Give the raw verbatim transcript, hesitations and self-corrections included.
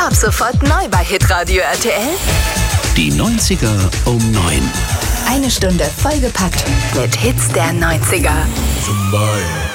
Ab sofort neu bei Hitradio R T L. Die neunziger um neun. Eine Stunde vollgepackt mit Hits der neunziger. Zumbaya.